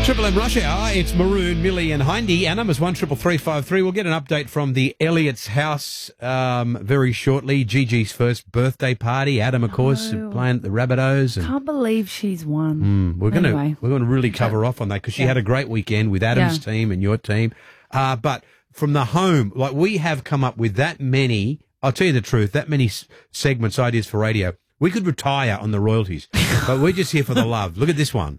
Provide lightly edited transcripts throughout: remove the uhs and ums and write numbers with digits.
Triple M Rush Hour, it's Maroon, Millie and Hindy. Our number's 133353. We'll get an update from the Elliott's house very shortly. Gigi's first birthday party. Adam, of course, playing at the Rabbitohs. Can't believe she's won. We're going to really cover off on that because she had a great weekend with Adam's team and your team. But from the home, like we have come up with that many, I'll tell you the truth, that many segments, ideas for radio. We could retire on the royalties, but we're just here for the love. Look at this one.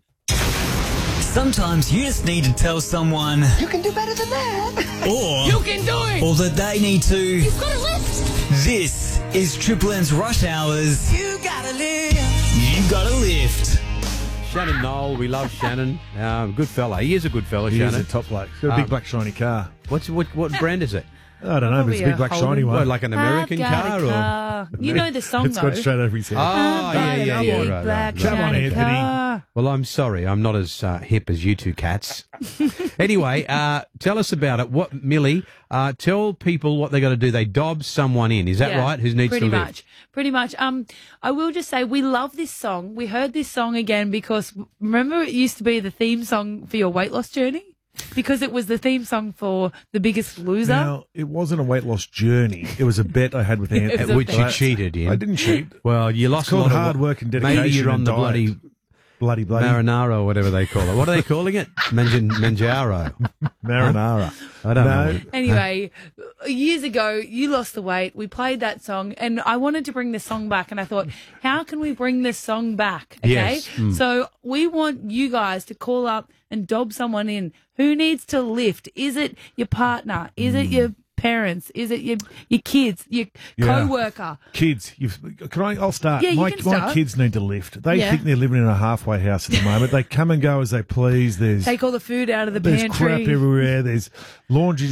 Sometimes you just need to tell someone You can do better than that. or You can do it. or that they need to. You've got a lift. This is Triple M's Rush Hours. You gotta live. You got a lift. Shannon Knoll, we love Shannon. Good fella. He is a good fella, He Shannon. is a top bloke. He's got a big black shiny car. What brand is it? I don't know, but it's a big black shiny one. What, like an American car? Or? You know the song, It's though. got straight over his head. Oh, yeah. Big Right, black right. Come on, shiny Anthony. car. Well, I'm sorry. I'm not as hip as you two cats. Anyway, tell us about it. What, Millie, tell people what they got to do. They dob someone in. Is that right? Who needs to live? Pretty much. I will just say we love this song. We heard this song again because remember it used to be the theme song for your weight loss journey? Because it was the theme song for The Biggest Loser. Now, it wasn't a weight loss journey. It was a bet I had with Anthony. was a Which bet. you cheated in. I didn't cheat. Well, you lost It's called a lot hard of work and dedication. Maybe you're on and the diet. bloody bloody marinara or whatever they call it. What are they calling it? Manjaro. marinara. I don't No. know. Anyway, years ago, you lost the weight. We played that song, and I wanted to bring this song back. And I thought, how can we bring this song back? Okay, Yes. so we want you guys to call up and dob someone in. Who needs to lift? Is it your partner? Is it your parents? Is it your kids? Your co-worker? Kids, I'll start. Yeah, you my can start. my kids need to lift. They think they're living in a halfway house at the moment. They come and go as they please. There's Take all the food out of the there's pantry. crap everywhere. There's laundry